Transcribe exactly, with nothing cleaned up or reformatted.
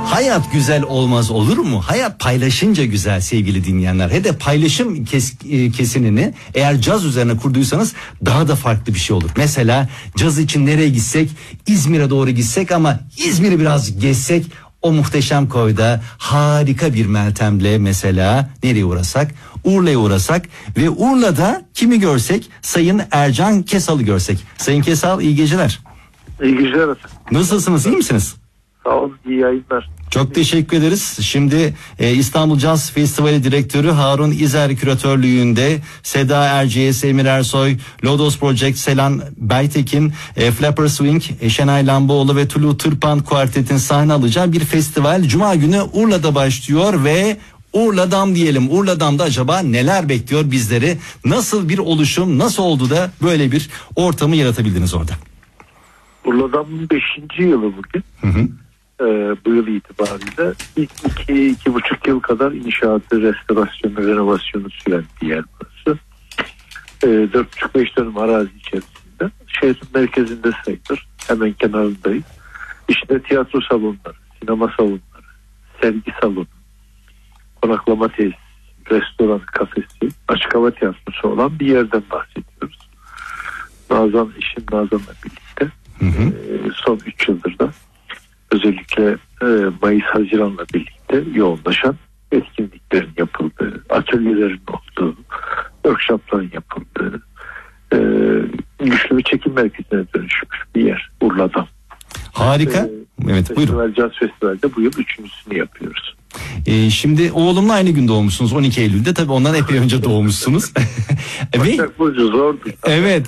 Hayat güzel olmaz olur mu? Hayat paylaşınca güzel sevgili dinleyenler. He de paylaşım kes, e, kesinini eğer caz üzerine kurduysanız daha da farklı bir şey olur. Mesela caz için nereye gitsek, İzmir'e doğru gitsek ama İzmir'i biraz gezsek, o muhteşem koyda harika bir Meltem'le mesela nereye uğrasak? Urla'ya uğrasak ve Urla'da kimi görsek? Sayın Ercan Kesal'ı görsek. Sayın Kesal, iyi geceler. İyi geceler efendim. Nasılsınız, iyi misiniz? Sağ olun, iyi yayınlar. Çok teşekkür ederiz. Şimdi e, İstanbul Caz Festivali Direktörü Harun İzer küratörlüğünde Seda Erciyes, Emir Ersoy, Lodos Project, Selan Baytekin, e, Flapper Swing, e, Şenay Lamboğlu ve Tulu Tırpan Kuartet'in sahne alacağı bir festival Cuma günü Urla'da başlıyor ve Urla'dan diyelim. Urla'dan da acaba neler bekliyor bizleri? Nasıl bir oluşum, nasıl oldu da böyle bir ortamı yaratabildiniz orada? Urla'dan beşinci yılı bugün. Hı hı. Ee, bu yıl itibariyle ilk iki, iki buçuk yıl kadar inşaatı, restorasyonu, renovasyonu süren bir yer burası. Ee, dört buçuk beş dönüm arazi içerisinde. Şehrin merkezinde sayılır. Hemen kenarındayız. İşte tiyatro salonları, sinema salonları, sergi salonu, konaklama tesisi, restoran, kafesi, açık hava tiyatrosu olan bir yerden bahsediyoruz. Nazan, işin Nazan'la birlikte hı hı. E, son üç yıldır da özellikle e, Mayıs-Haziran'la birlikte yoğunlaşan etkinliklerin yapıldığı, atölyelerin olduğu, workshopların yapıldığı, e, güçlü bir çekim merkezine dönüşmüş bir yer Urla'da. Harika. E, evet, Festival, buyurun. Caz Festival'de bu yıl üçüncüsünü yapıyoruz. Ee, şimdi oğlumla aynı gün doğmuşsunuz, on iki Eylül'de, tabii ondan epey önce doğmuşsunuz. Başak Burcu zordu. Evet.